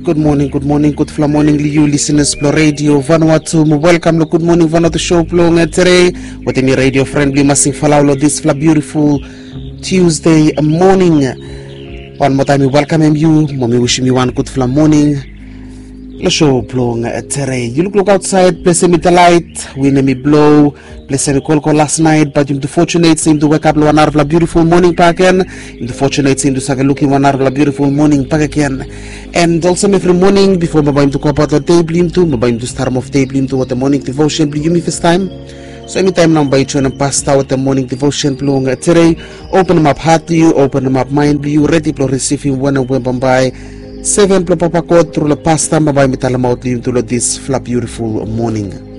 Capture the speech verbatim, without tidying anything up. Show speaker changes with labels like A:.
A: Good morning, good morning, good fla morning, you listeners, Plo Radio, Vanuatu, welcome to Good Morning Vanuatu Show, Plo today, with any radio friendly, Masing Falaulo, this fla beautiful Tuesday morning. One more time, we welcome you, mommy wishing you one good fla morning. The show, Plo today. You look, look outside, bless me the light, wind me blow, bless me call call last night, but you're fortunate, seem to wake up one hour of a beautiful morning pack again. You're fortunate, seem to start looking one hour of a beautiful morning pack again. And also every morning, before my going to go about the table into, my going to start off table into what the morning devotion, please give me first time. So anytime now, by trying to pass out the morning devotion, Plo today, open them up heart to you, open them up mind to you, ready to receive you one and one by. Seven plo papa ko through the pasta mabay mitala maut liyo tulad this fla beautiful morning.